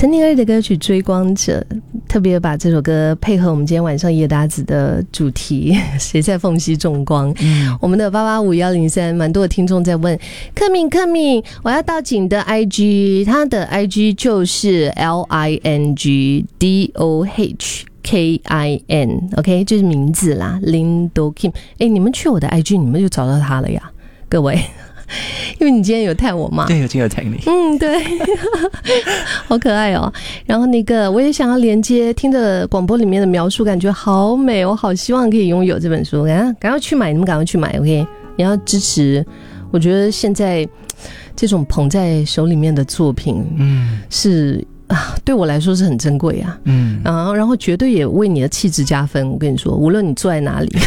陈宁儿的歌曲《追光者》，特别把这首歌配合我们今天晚上夜搭子的主题谁在缝隙种光。我们的8851031蛮多的听众在问克敏，我要到景的 IG， 他的 IG 就是 LINGDOHKIN， OK， 就是名字啦， Lindo Kim。 你们去我的 IG 你们就找到他了呀，各位，因为你今天有tag我嘛。 对，我今天有tag你。 对好可爱哦。然后那个我也想要连接，听着广播里面的描述感觉好美，我好希望可以拥有这本书，赶快去买，你们赶快去买 OK。 你要支持，我觉得现在这种捧在手里面的作品是对我来说是很珍贵啊。然后绝对也为你的气质加分，我跟你说，无论你坐在哪里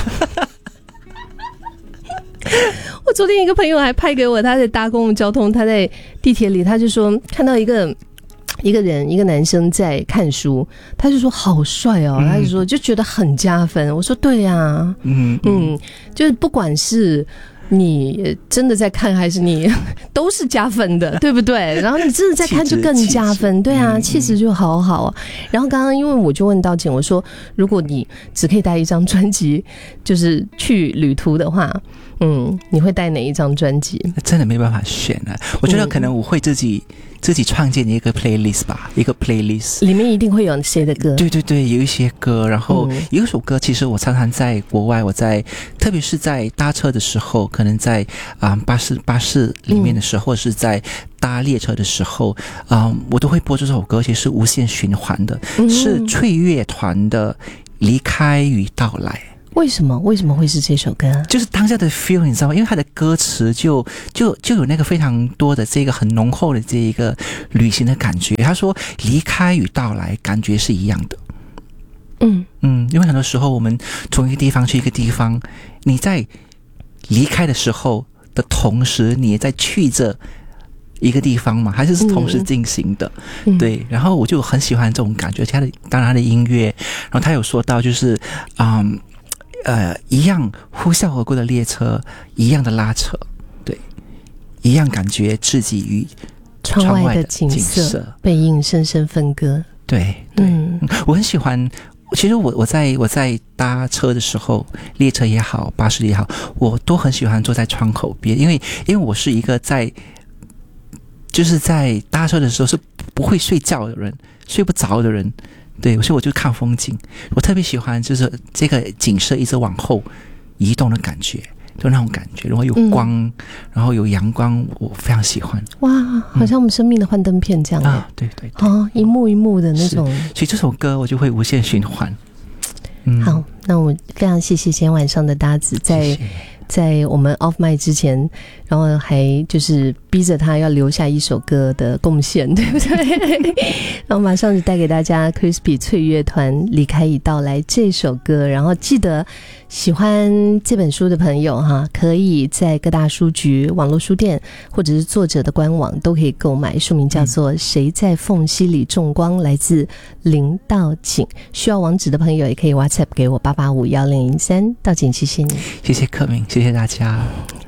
我昨天一个朋友还拍给我，他在搭公共交通，他在地铁里，他就说看到一个人，一个男生在看书，他就说好帅哦，他就说就觉得很加分。我说对啊，就是不管是你真的在看还是你都是加分的，对不对？然后你真的在看就更加分，对啊，气质就好好啊。然后刚刚因为我就问道景，我说如果你只可以带一张专辑，就是去旅途的话，你会带哪一张专辑？ 真的没办法选啊。我觉得可能我会自己创建一个 playlist 吧，一个 playlist 里面一定会有谁的歌？ 对，有一些歌，然后有一首歌，其实我常常在国外，特别是在搭车的时候，可能在巴士里面的时候，或者是在搭列车的时候，我都会播这首歌，而且是无限循环的，是翠乐团的《离开与到来》。 为什么会是这首歌？ 就是当下的 feel， 你知道吗？因为它的歌词就有那个非常多的这个很浓厚的这一个旅行的感觉。他说离开与到来感觉是一样的。因为很多时候我们从一个地方去一个地方，你在离开的时候的同时，你也在去着一个地方嘛，还是同时进行的。对，然后我就很喜欢这种感觉。当然他的音乐，然后他有说到就是一样呼啸而过的列车，一样的拉扯，对，一样感觉自己与窗外的景色背影深深分割。 对，我很喜欢。其实我在搭车的时候，列车也好，巴士也好，我都很喜欢坐在窗口边，因为我是一个就是在搭车的时候是不会睡觉的人，睡不着的人。对，所以我就看风景，我特别喜欢就是这个景色一直往后移动的感觉，就那种感觉，如果有光，然后有阳光，我非常喜欢。哇， 好像我们生命的幻灯片这样对， 一幕一幕的那种。 所以这首歌我就会无限循环。 好，那我非常谢谢今天晚上的搭子在我们 off mic 之前，然后还就是逼着他要留下一首歌的贡献，对不对？然后马上就带给大家 Crispy 翠乐团《离开已到来》这首歌。然后记得喜欢这本书的朋友可以在各大书局、网络书店或者是作者的官网都可以购买，书名叫做《谁在缝隙里种光》，来自林道景。需要网址的朋友也可以 WhatsApp 给我8851031。道景，谢谢你。 谢谢克明，谢谢大家。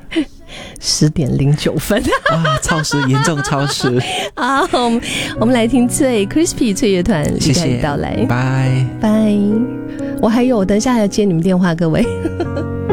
10:09 超时，严重超时。 好，我们来听Crispy 翠乐团离开已到来。 拜拜。 我还有，等一下还要接你们电话，各位。